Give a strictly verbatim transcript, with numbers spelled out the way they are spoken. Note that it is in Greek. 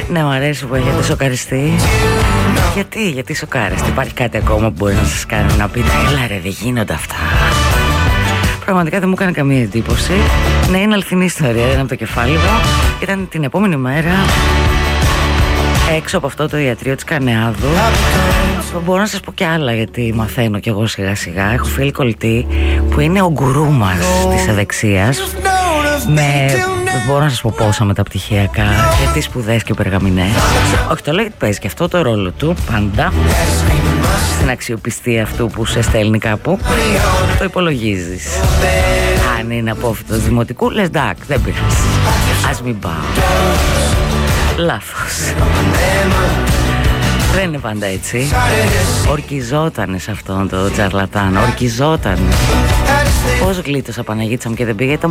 Ναι, μου αρέσει που έχετε σοκαριστεί. Γιατί, γιατί σοκάρεστε? Υπάρχει κάτι ακόμα που μπορεί να σας κάνει να πείτε έλα ρε, δεν γίνονται αυτά? Πραγματικά δεν μου έκανε καμία εντύπωση. Ναι, είναι αληθινή ιστορία, είναι από το κεφάλι μου. Ήταν την επόμενη μέρα έξω από αυτό το ιατρείο της Κανεάδου. Μπορώ να σας πω κι άλλα, γιατί μαθαίνω κι εγώ σιγά σιγά. Έχω φίλη κολλητή που είναι ο γκουρού μας της ευεξίας, με, μπορώ να σας πω πόσα μεταπτυχιακά, γιατί σπουδές και περγαμηνές. Όχι, το λέω γιατί παίζει και αυτό το ρόλο του πάντα στην αξιοπιστία αυτού που σε στέλνει κάπου. Το υπολογίζεις. Αν είναι απόφυτος δημοτικού, λες εντάξει, δεν πειράζει, ας μην πάω. Λάθος. Δεν είναι πάντα έτσι. Ορκιζότανε σε αυτόν τον τζαρλατάνο. Ορκιζότανε. Πώς γλίτωσα, Παναγίτσα μου, και δεν πήγα? Ήταν